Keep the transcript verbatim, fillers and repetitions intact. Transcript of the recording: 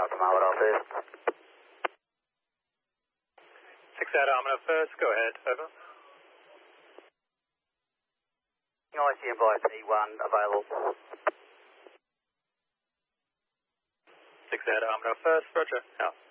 Alpha Mile first. six out Armino first, go ahead, over. I C M by P one available. six out Armino first, roger, out.